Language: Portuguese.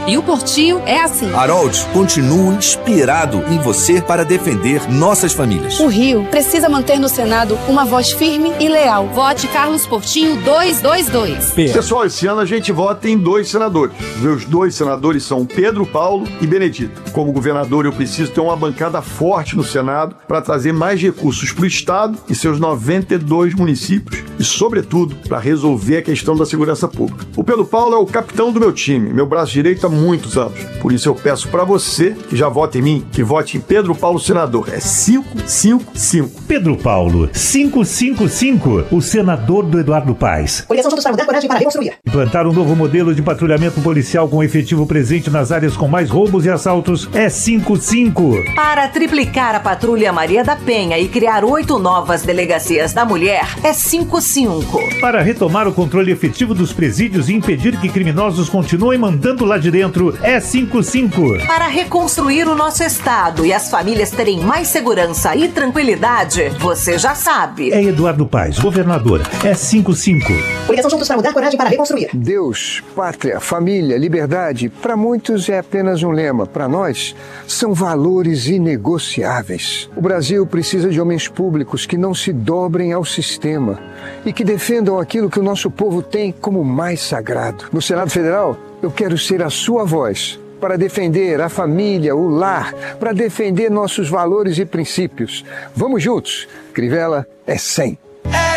E o Portinho é assim. Harold, continuo inspirado em você para defender nossas famílias. O Rio precisa manter no Senado uma voz firme e leal. Vote Carlos Portinho 222. Pessoal, esse ano a gente vota em 2 senadores. Meus 2 senadores são Pedro Paulo e Benedito. Como governador, eu preciso ter uma bancada forte no Senado para trazer mais recursos para o Estado e seus 92 municípios e, sobretudo, para resolver a questão da segurança pública. O Pedro Paulo é o capitão do meu time, meu braço direito há muitos anos. Por isso eu peço para você que já vota em mim, que vote em Pedro Paulo senador. É 555. Pedro Paulo, 555, o senador do Eduardo Paes. Coligação Juntos para Mudar, coragem para reconstruir. Implantar um novo modelo de patrulhamento policial com efetivo presente nas áreas com mais roubos e assaltos é 55. Para triplicar a Patrulha Maria da Penha e criar 8 novas delegacias da mulher é 55. Para retomar o controle efetivo dos presídios e impedir que criminosos continuem mandando lá de dentro é 55. Para reconstruir o nosso estado e as famílias terem mais segurança e tranquilidade, você já sabe. É Eduardo Paes, governador, é 55. Coligação Juntos para Mudar, coragem para reconstruir. Deus, pátria, família, liberdade, para muitos é apenas um lema. Para nós, são valores inegociáveis. O Brasil precisa de homens públicos que não se dobrem ao sistema e que defendam aquilo que o nosso povo tem como mais sagrado. No Senado Federal, eu quero ser a sua voz para defender a família, o lar, para defender nossos valores e princípios. Vamos juntos. Crivella é 100.